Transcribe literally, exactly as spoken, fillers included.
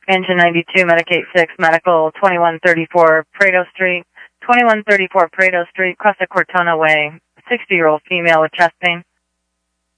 Engine ninety-two, Medic eighty-six, Medical twenty-one thirty-four Prado Street, twenty-one thirty-four Prado Street, Costa Cortona Way, sixty-year-old female with chest pain.